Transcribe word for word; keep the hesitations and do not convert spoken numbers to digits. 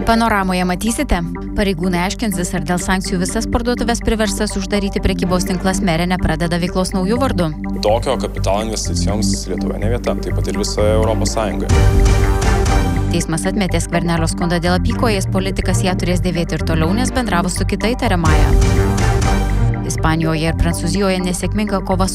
Panoramoje matysite. Pareigūnai aiškinsis, ar dėl sankcijų visas parduotuvės priverstas uždaryti prekybos tinklas Merė nepradeda veiklos naujų vardų. Tokio kapitalo investicijoms Lietuvoje ne vieta, taip pat ir visoje Europos Sąjungoje. Teismas atmetė Skvernelio skundą dėl apykojės, politikas ją turės dėvėti ir toliau, nes bendravo su kita įtariamąja. Ispanijoje ir Prancūzijoje nesėkminga kova